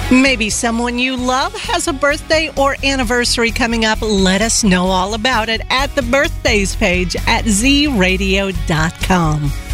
Maybe someone you love has a birthday or anniversary coming up. Let us know all about it at the birthdays page at zradio.com.